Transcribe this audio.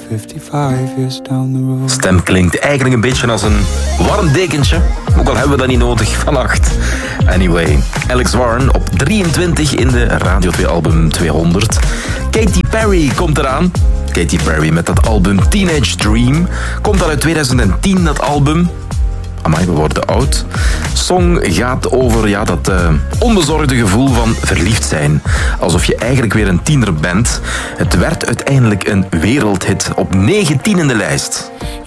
Stem klinkt eigenlijk een beetje als een warm dekentje. Ook al hebben we dat niet nodig vannacht. Anyway, Alex Warren op 23 in de Radio 2 album 200. Katy Perry komt eraan. Katy Perry met dat album Teenage Dream. Komt al uit 2010, dat album. Amai, we worden oud. Song gaat over dat onbezorgde gevoel van verliefd zijn. Alsof je eigenlijk weer een tiener bent. Het werd uiteindelijk een wereldhit op 19 in de lijst.